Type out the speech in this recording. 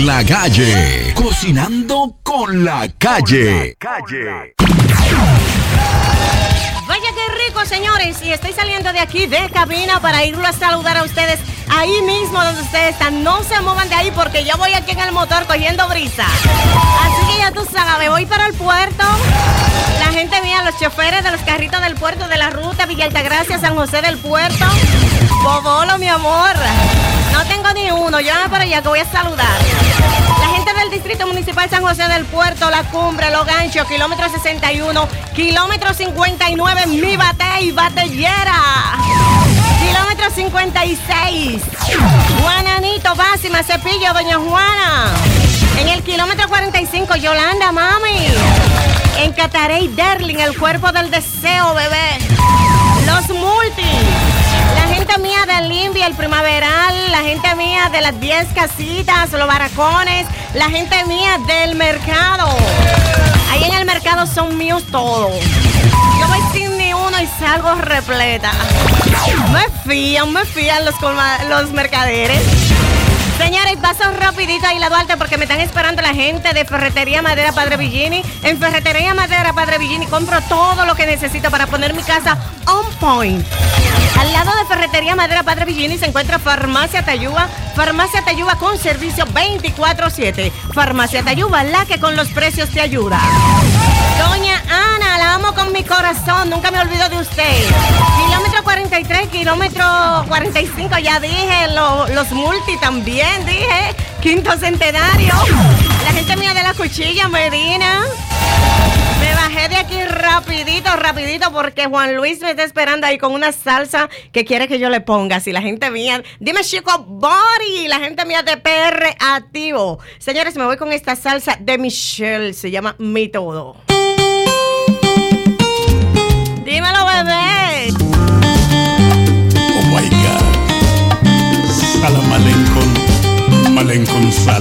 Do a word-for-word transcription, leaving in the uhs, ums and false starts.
la calle. Cocinando con la calle. calle. Vaya qué rico, señores. Y estoy saliendo de aquí de cabina para irlo a saludar a ustedes ahí mismo donde ustedes están. No se muevan de ahí porque yo voy aquí en el motor cogiendo brisa. Así que ya tú sabes, voy para el puerto. La gente mía, los choferes de los carritos del puerto de la ruta Villa Altagracia, San José del Puerto. Bobolo, mi amor. No tengo ni uno, llévame para allá que voy a saludar. La gente del Distrito Municipal San José del Puerto, La Cumbre, Los Ganchos, kilómetro sesenta y uno, kilómetro cincuenta y nueve, Mi Batey, Batellera. Kilómetro cincuenta y seis, Juananito, Básima, Cepillo, Doña Juana. En el kilómetro cuarenta y cinco, Yolanda, mami. En Catarey, Derling, el cuerpo del deseo, bebé. Los Multi. La gente mía del Limbi, el Primaveral. La gente mía de las diez casitas, los Baracones. La gente mía del mercado. Ahí en el mercado son míos todos. Yo voy sin ni uno y salgo repleta. Me fían, me fían los, colma- los mercaderes. Señores, paso rapidito ahí la Duarte porque me están esperando la gente de Ferretería Madera Padre Villini. En Ferretería Madera Padre Villini compro todo lo que necesito para poner mi casa on point. Al lado de Ferretería Madera Padre Villini se encuentra Farmacia Tayuba. Farmacia Tayuba con servicio veinticuatro siete. Farmacia Tayuba, la que con los precios te ayuda. Doña Ana, la amo con mi corazón, nunca me olvido de usted. Kilómetro cuarenta y tres, kilómetro cuarenta y cinco, ya dije, lo, los multi también, dije. Quinto Centenario. La gente mía de la Cuchilla, Medina. Me bajé de aquí rapidito, rapidito, porque Juan Luis me está esperando ahí con una salsa que quiere que yo le ponga. Si la gente mía, dime Chico Body, la gente mía de P R Activo. Señores, me voy con esta salsa de Michelle, se llama Mi Todo. Dímelo, bebé. Oh my God. Salam aleikum. Aleikum salam.